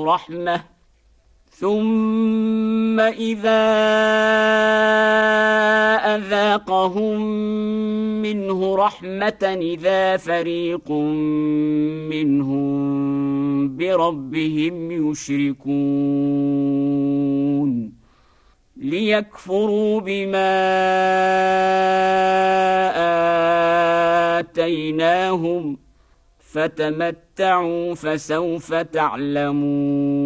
رحمة ثم إذا أذاقهم منه رحمة إذا فريق منهم بربهم يشركون ليكفروا بما آتيناهم فتمتعوا فسوف تعلمون